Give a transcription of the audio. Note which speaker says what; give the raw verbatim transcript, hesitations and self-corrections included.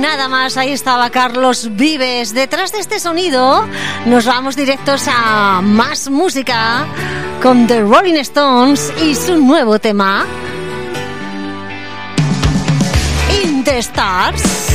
Speaker 1: Nada más, ahí estaba Carlos Vives. Detrás de este sonido nos vamos directos a más música con The Rolling Stones y su nuevo tema In the Stars.